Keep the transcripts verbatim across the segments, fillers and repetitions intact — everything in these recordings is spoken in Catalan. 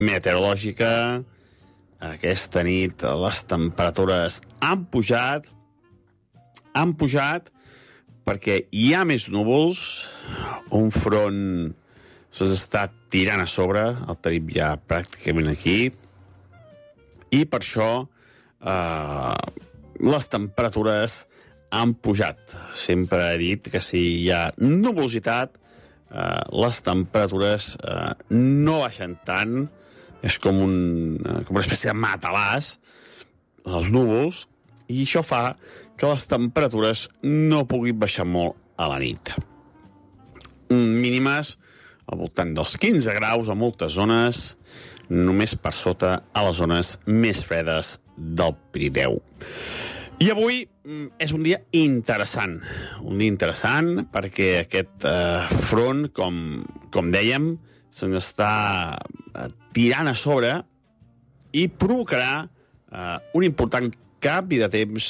meteorològica. Aquesta nit les temperatures han pujat, han pujat perquè hi ha més núvols, un front se'ls està tirant a sobre, el tenim ja pràcticament aquí, i per això eh, les temperatures han pujat. Sempre he dit que si hi ha nuvolositat, eh, les temperatures eh, no baixen tant. És com, un, com una espècie de matalàs, els núvols, i això fa que les temperatures no puguin baixar molt a la nit. Mínimes al voltant dels quinze graus a moltes zones, només per sota a les zones més fredes del Pirineu. I avui és un dia interessant, un dia interessant perquè aquest eh, front, com, com dèiem, se'ns està tirant a sobre i provocarà eh, un important canvi de temps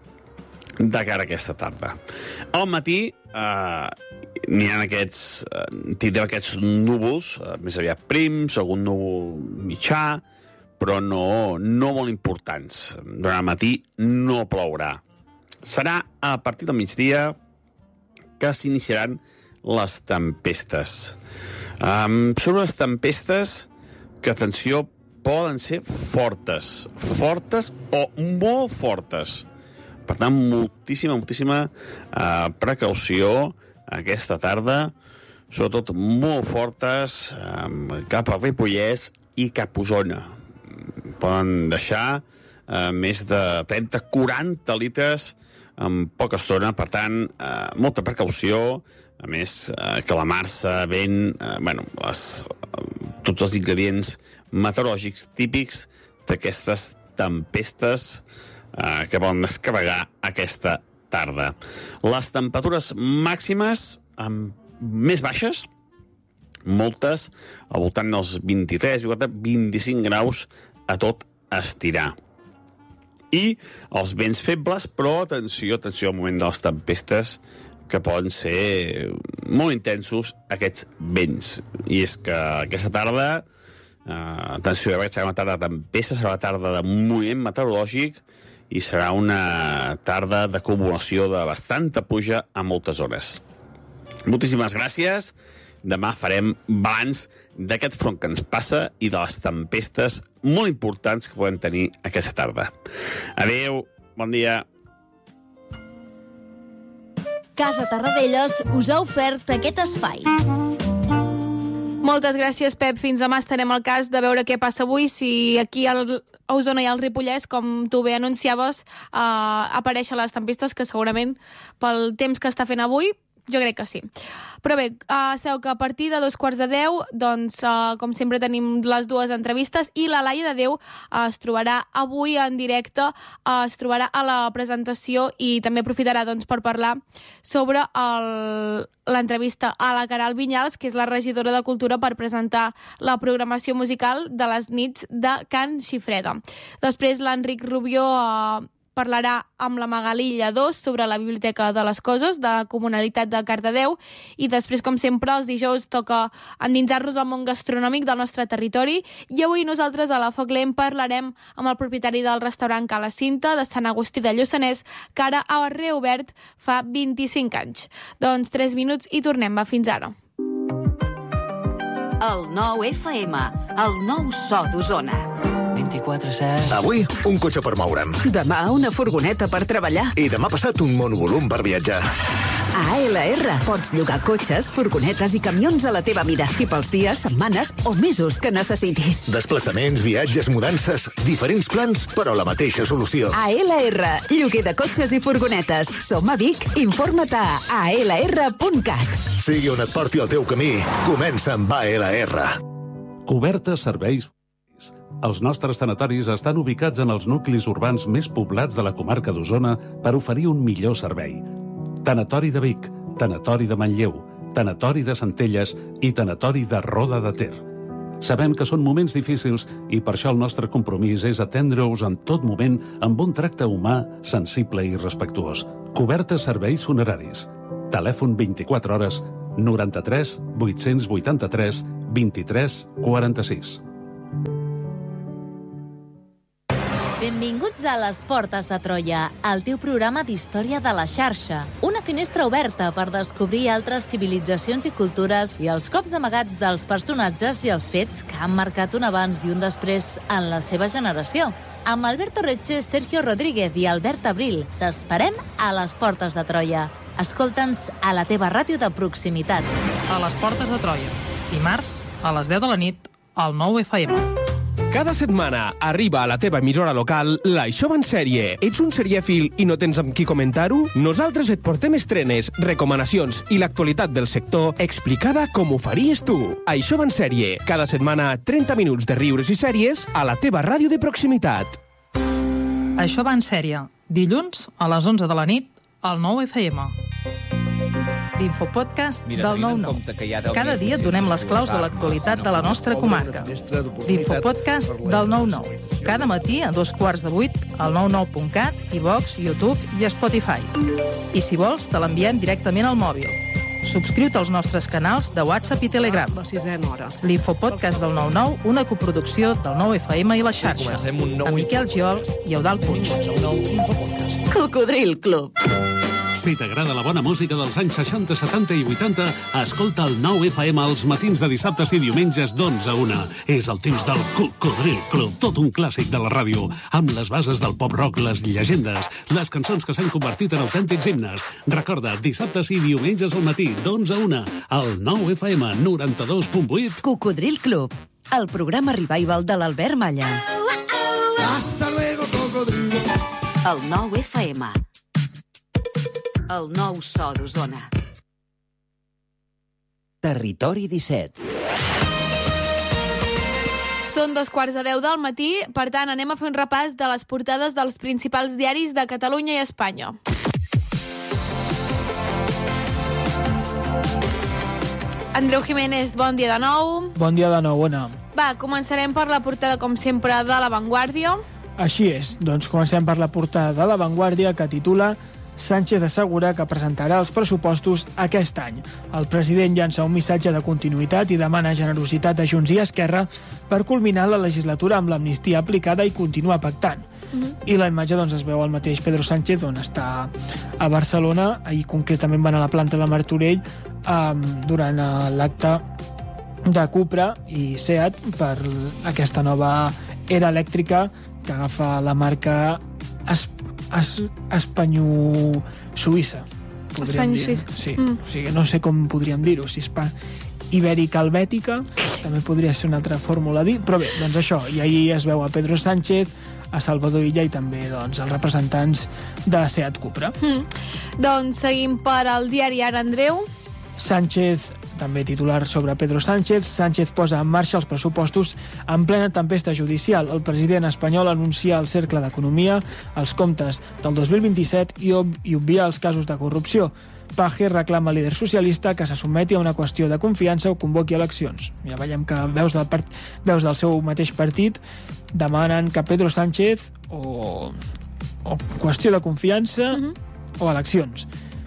de cara a aquesta tarda. Al matí eh, n'hi ha aquests, eh, tindrem aquests núvols, eh, més aviat prims, algun núvol mitjà, però no, no molt importants. Durant el matí no plourà. Serà a partir del migdia que s'iniciaran les tempestes. Um, són unes tempestes que, atenció, poden ser fortes, fortes o molt fortes. Per tant, moltíssima, moltíssima uh, precaució aquesta tarda, sobretot molt fortes um, cap a Ripollès i cap a Osona. Poden deixar uh, més de trenta a quaranta litres en poca estona, per tant, uh, molta precaució. A més, eh, calamarsa, vent, eh, bueno, les, eh, tots els ingredients meteorològics típics d'aquestes tempestes eh, que poden descarregar aquesta tarda. Les temperatures màximes eh, més baixes, moltes, al voltant dels vint-i-tres, vint-i-cinc graus a tot estirar. I els vents febles, però atenció, atenció al moment de les tempestes, que poden ser molt intensos aquests vents. I és que aquesta tarda, eh, atenció, perquè serà una tarda de tempesta, serà una tarda de moviment meteorològic i serà una tarda d'acumulació de bastanta pluja a moltes zones. Moltíssimes gràcies. Demà farem balanç d'aquest front que ens passa i de les tempestes molt importants que podem tenir aquesta tarda. Adéu, bon dia. Casa Tarradellas us ha ofert aquest espai. Moltes gràcies, Pep. Fins demà estarem al cas de veure què passa avui, si aquí al, a Osona i al Ripollès, com tu bé anunciaves, eh, apareixen les tempestes, que segurament pel temps que està fent avui, jo crec que sí. Però bé, uh, sabeu que a partir de dos quarts de deu, doncs, uh, com sempre tenim les dues entrevistes i la Laia de Déu uh, es trobarà avui en directe, uh, es trobarà a la presentació i també aprofitarà doncs, per parlar sobre el, l'entrevista a la Caral Vinyals, que és la regidora de Cultura, per presentar la programació musical de les nits de Can Xifreda. Després l'Enric Rubió uh, parlarà amb la Magalí Lladós sobre la Biblioteca de les Coses de la Comunalitat de Cardedeu i després, com sempre, els dijous toca endinsar-nos al món gastronòmic del nostre territori i avui nosaltres a la Foc Lent parlarem amb el propietari del restaurant Cala Cinta de Sant Agustí de Lluçanès, que ara ha reobert fa vint-i-cinc anys. Doncs tres minuts i tornem. Va, fins ara. El nou F M, el nou so d'Osona. vint-i-quatre set. Avui, un cotxe per moure'm. Demà, una furgoneta per treballar. I demà passat, un monovolum per viatjar. A A L R pots llogar cotxes, furgonetes i camions a la teva mida i pels dies, setmanes o mesos que necessitis. Desplaçaments, viatges, mudances, diferents plans, però la mateixa solució. A L R, lloguer de cotxes i furgonetes. Som a Vic. Informa't a a l r punt cat. Sigui on et porti el teu camí, comença amb A L R. Cobertes serveis. Els nostres tanatoris estan ubicats en els nuclis urbans més poblats de la comarca d'Osona per oferir un millor servei. Tanatori de Vic, Tanatori de Manlleu, Tanatori de Centelles i Tanatori de Roda de Ter. Sabem que són moments difícils i per això el nostre compromís és atendre-us en tot moment amb un tracte humà, sensible i respectuós. Cobertes serveis funeraris. Telèfon vint-i-quatre hores, noranta-tres vuit-cents vuitanta-tres vint-i-tres quaranta-sis. Benvinguts a Les Portes de Troia, el teu programa d'història de la xarxa. Una finestra oberta per descobrir altres civilitzacions i cultures i els cops amagats dels personatges i els fets que han marcat un abans i un després en la seva generació. Amb Alberto Reche, Sergio Rodríguez i Albert Abril, t'esperem a Les Portes de Troia. Escolta'ns a la teva ràdio de proximitat. A Les Portes de Troia, dimarts a les deu de la nit, al nou F M. Cada setmana arriba a la teva emissora local l'Això va en sèrie. Ets un serièfil i no tens amb qui comentar-ho? Nosaltres et portem estrenes, recomanacions i l'actualitat del sector explicada com ho faries tu. Això va en sèrie. Cada setmana, trenta minuts de riures i sèries a la teva ràdio de proximitat. Això va en sèrie. Dilluns a les onze de la nit al nou F M. L'infopodcast del nou nou. Cada dia donem les claus de l'actualitat de la nostra comarca. L'infopodcast del nou nou. Cada matí a dos quarts de vuit al nou nou punt cat, iVox, YouTube i Spotify. I si vols, te l'enviem directament al mòbil. Subscriu-te als nostres canals de WhatsApp i Telegram. L'infopodcast del nou nou, una coproducció del nou F M i la xarxa. Amb Miquel Giol i Eudald Puig. Cocodril Club. Si t'agrada la bona música dels anys seixanta, setanta i vuitanta, escolta el nou F M als matins de dissabtes i diumenges d'onze a una. És el temps del Cocodril Club, tot un clàssic de la ràdio, amb les bases del pop-rock, les llegendes, les cançons que s'han convertit en autèntics himnes. Recorda, dissabtes i diumenges al matí, d'onze a una, al nou F M noranta-dos punt vuit. Cocodril Club, el programa revival de l'Albert Malla. Hasta luego, cocodrilo. El nou F M. El nou so d'Osona. Territori disset. Són dos quarts de deu del matí, per tant, anem a fer un repàs de les portades dels principals diaris de Catalunya i Espanya. Andreu Jiménez, bon dia de nou. Bon dia de nou, Ona. Va, començarem per la portada, com sempre, de La Vanguardia. Així és, doncs comencem per la portada de La Vanguardia, que titula Sánchez assegura que presentarà els pressupostos aquest any. El president llança un missatge de continuïtat i demana generositat a Junts i Esquerra per culminar la legislatura amb l'amnistia aplicada i continuar pactant. Mm-hmm. I la imatge doncs, es veu el mateix Pedro Sánchez, on està a Barcelona, ahir concretament van a la planta de Martorell um, durant uh, l'acte de Cupra i Seat per aquesta nova era elèctrica que agafa la marca es Es, Espanyo-Suïssa, podríem dir. Sí, mm. O sigui, no sé com podríem dir-ho, si és ibèrica-helvètica, també podria ser una altra fórmula dir, però bé, doncs això, i ahir es veu a Pedro Sánchez, a Salvador Illa i també doncs, els representants de Seat Cupra. Mm. Doncs seguim per al diari Ara, Andreu. Sánchez, també titular sobre Pedro Sánchez, Sánchez posa en marxa els pressupostos en plena tempesta judicial. El president espanyol anuncia el cercle d'economia, els comptes del dos mil vint-i-set i, ob i obvia els casos de corrupció. Paje reclama al líder socialista que se sotmeti a una qüestió de confiança o convoqui eleccions. Ja veiem que veus del, part... veus del seu mateix partit demanen que Pedro Sánchez o, o qüestió de confiança uh-huh. o eleccions.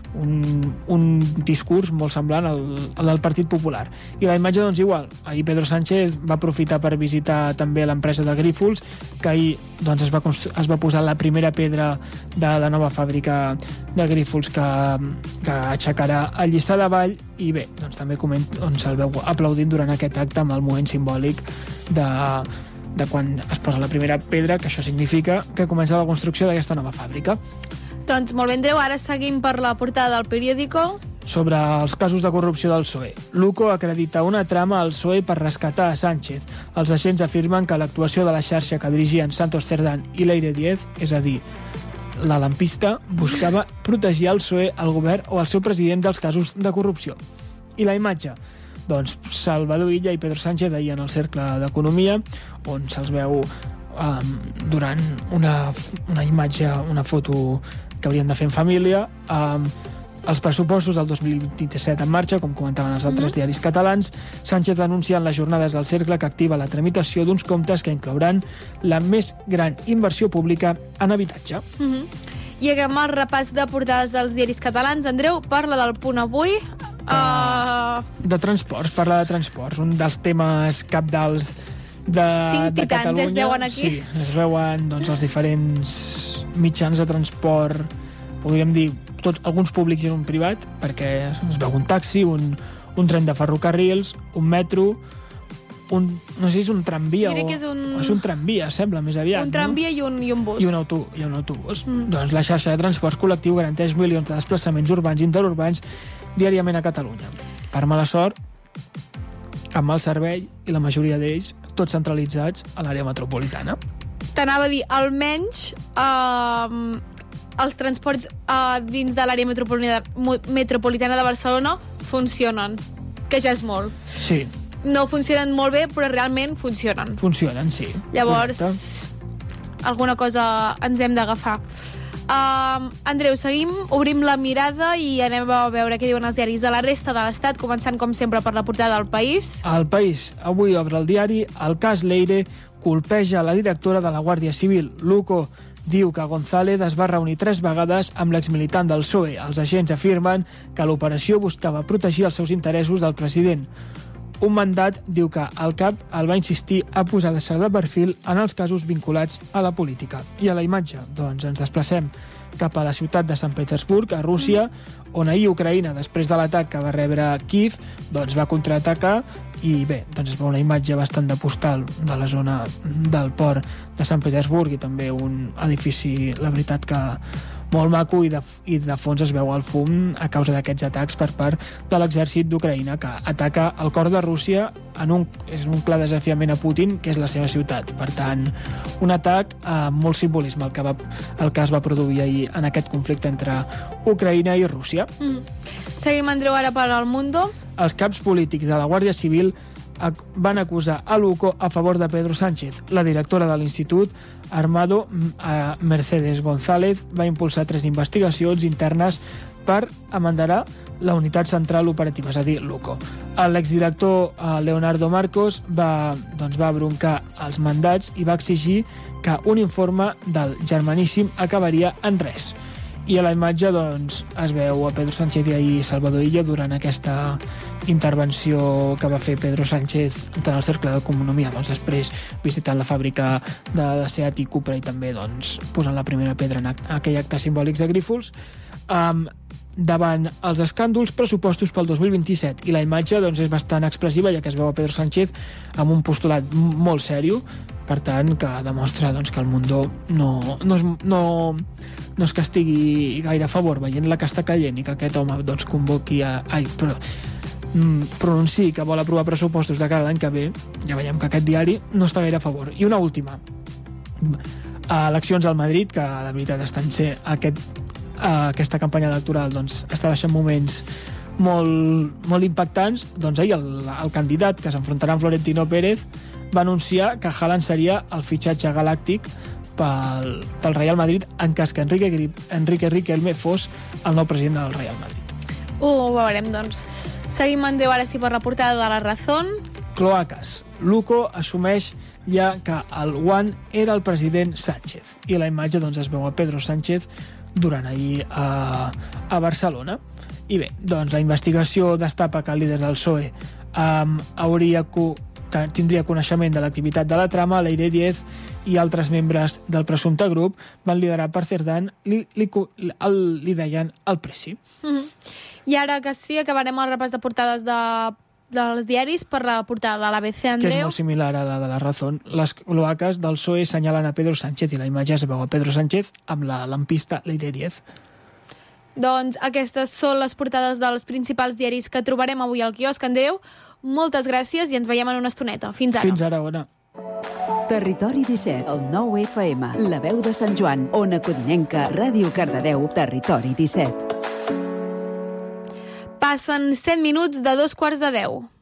Un, un discurs molt semblant al, al del Partit Popular. I la imatge, doncs, igual. Ahir Pedro Sánchez va aprofitar per visitar també l'empresa de Grífols, que ahir doncs, es, va es va posar la primera pedra de la nova fàbrica de Grífols que, que aixecarà a Lliçà de Vall, i bé, doncs també coment, doncs, el veu aplaudint durant aquest acte amb el moment simbòlic de, de quan es posa la primera pedra, que això significa que comença la construcció d'aquesta nova fàbrica. Doncs molt bé, Andreu, ara seguim per la portada del periòdico. Sobre els casos de corrupció del P S O E. L'U C O acredita una trama al P S O E per rescatar a Sánchez. Els agents afirmen que l'actuació de la xarxa que dirigien Santos Cerdán i Leire Díez, és a dir, la lampista, buscava protegir el P S O E, el govern o el seu president dels casos de corrupció. I la imatge? Doncs Salvador Illa i Pedro Sánchez ahir en el cercle d'economia, on se'ls veu um, durant una, una imatge, una foto que haurien de fer en família, um, els pressupostos del dos mil vint-i-set en marxa, com comentaven els altres mm-hmm. diaris catalans. Sánchez va anunciar en les jornades del cercle que activa la tramitació d'uns comptes que inclouran la més gran inversió pública en habitatge. Mm-hmm. I acabem el repàs de portades dels diaris catalans. Andreu, parla del Punt Avui. Uh... De transports, parla de transports. Un dels temes cabdals de, Cinc de titans Catalunya. es veuen aquí. Sí, es veuen doncs, els diferents mitjans de transport, podríem dir, tot, alguns públics i un privat, perquè es veu un taxi, un, un tren de ferrocarrils, un metro, un, no sé si és un tramvia Crec o... que és un... És un tramvia, sembla, més aviat. Un tramvia no? i, un, i un bus. I un, auto, i un autobús. Mm. Doncs la xarxa de transports col·lectiu garanteix milions de desplaçaments urbans i interurbans diàriament a Catalunya. Per mala sort, amb mal servei i la majoria d'ells tots centralitzats a l'àrea metropolitana. T'anava a dir, almenys eh, els transports eh, dins de l'àrea metropolitana, metropolitana de Barcelona funcionen, que ja és molt. Sí. No funcionen molt bé, però realment funcionen. Funcionen, sí. Llavors, correcte. Alguna cosa ens hem d'agafar. Uh, Andreu, seguim, obrim la mirada i anem a veure què diuen els diaris de la resta de l'Estat, començant, com sempre, per la portada del País. El País avui obre el diari El cas Leire colpeja la directora de la Guàrdia Civil. Luco diu que González es va reunir tres vegades amb l'exmilitant del P S O E. Els agents afirmen que l'operació buscava protegir els seus interessos del president. Un mandat diu que el cap el va insistir a posar de de perfil en els casos vinculats a la política. I a la imatge, doncs ens desplacem cap a la ciutat de Sant Petersburg, a Rússia, on ahir Ucraïna, després de l'atac que va rebre Kíev, doncs va contraatacar i bé, doncs es veu una imatge bastant de postal de la zona del port de Sant Petersburg i també un edifici, la veritat que molt maco, i de, i de fons es veu el fum a causa d'aquests atacs per part de l'exèrcit d'Ucraïna, que ataca el cor de Rússia en un, és un clar desafiament a Putin, que és la seva ciutat. Per tant, un atac amb molt simbolisme, el que, va, el que es va produir ahir en aquest conflicte entre Ucraïna i Rússia. Mm. Seguim, Andreu, ara per al Mundo. Els caps polítics de la Guàrdia Civil van acusar a Luco a favor de Pedro Sánchez. La directora de l'Institut Armado, Mercedes González, va impulsar tres investigacions internes per amanderar la unitat central operativa, és a dir, Luco. L'exdirector Leonardo Marcos va, doncs, va broncar els mandats i va exigir que un informe del Germaníssim acabaria en res. I a la imatge doncs, es veu a Pedro Sánchez i ahir Salvador Illa durant aquesta intervenció que va fer Pedro Sánchez en el Cercle d'Economia, doncs, després visitant la fàbrica de la Seat i Cupra i també doncs, posant la primera pedra en aquell acte simbòlics de Grífols, um, davant els escàndols pressupostos pel dos mil vint-i-set. I la imatge doncs, és bastant expressiva, ja que es veu a Pedro Sánchez amb un postulat molt sèrio, per tant, que demostra doncs, que el Mundo no, no, és, no, no és que estigui gaire a favor, veient la que està caient i que aquest home doncs, convoqui a... Ai, però, mm, pronunciï que vol aprovar pressupostos de cara a l'any que ve, ja veiem que aquest diari no està gaire a favor. I una última. Eleccions al Madrid, que la veritat estan ser aquest, uh, aquesta campanya electoral doncs, està deixant moments molt, molt impactants. Doncs ahir el, el candidat que s'enfrontarà amb Florentino Pérez va anunciar que Haaland seria el fitxatge galàctic pel, pel Real Madrid en cas que Enrique, Enrique Riquelme fos el nou president del Real Madrid. Uh, ho veurem, doncs. Seguim, Andreu, ara sí per la portada de La Razón. Cloacas. Luco assumeix ja que el One era el president Sánchez. I la imatge doncs, es veu a Pedro Sánchez durant ahir a, a Barcelona. I bé, doncs la investigació destapa que el líder del P S O E um, hauria co tindria coneixement de l'activitat de la trama. Leire Díez i altres membres del presumpte grup van liderar per Cerdán, li, li, li, li deien el Preci. Mm-hmm. I ara que sí, acabarem el repàs de portades de, dels diaris per la portada de l'A B C, Andreu. Que és molt similar a la de la Razón. Les cloaques del P S O E senyalen a Pedro Sánchez i la imatge es veu a Pedro Sánchez amb la lampista Leire Díez. Doncs aquestes són les portades dels principals diaris que trobarem avui al quiosc, Andreu. Moltes gràcies i ens veiem en una estoneta. Fins ara. Fins ara, Ona. Territori disset, el nou F M, la veu de Sant Joan, Ona Codinenca, Ràdio Cardedeu, Territori disset. Passen set minuts de dos quarts de deu.